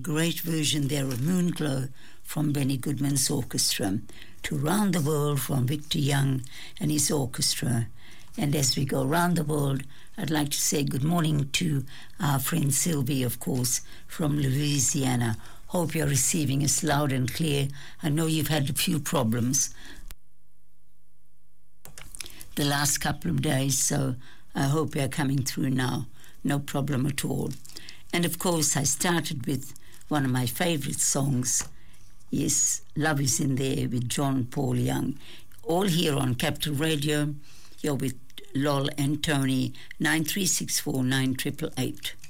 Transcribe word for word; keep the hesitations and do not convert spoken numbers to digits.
great version there of Moonglow from Benny Goodman's orchestra, to Round the World from Victor Young and his orchestra. And as we go round the world, I'd like to say good morning to our friend Sylvie, of course, from Louisiana. Hope you're receiving us loud and clear. I know you've had a few problems the last couple of days, so I hope you're coming through now. No problem at all. And of course, I started with one of my favorite songs. Yes, Love Is In There with John Paul Young. All here on Capital Radio. You're with Lol and Tony, nine three six four nine eight eight eight.